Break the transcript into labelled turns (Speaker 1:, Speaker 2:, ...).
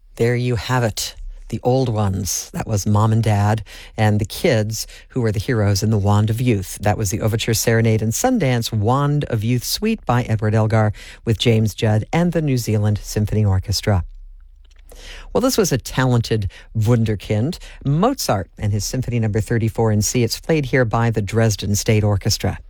Speaker 1: There you have it. The old ones. That was Mom and Dad, and the kids who were the heroes in the Wand of Youth. That was the Overture Serenade and Sundance Wand of Youth Suite by Edward Elgar with James Judd and the New Zealand Symphony Orchestra. Well, this was a talented wunderkind, Mozart and his Symphony No. 34 in C. It's played here by the Dresden State Orchestra.